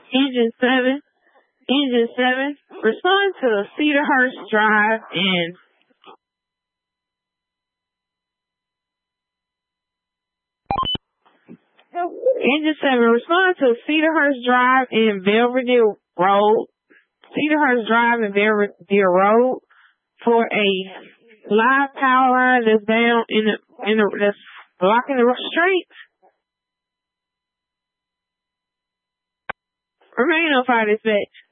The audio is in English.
Engine 7. Engine 7. Respond to Cedarhurst Drive and Engine 7. Respond to Cedarhurst Drive and Belvedere Road. Cedarhurst Drive and Belvedere Road for a live power line that's down that's blocking the street. Remain on fire dispatch.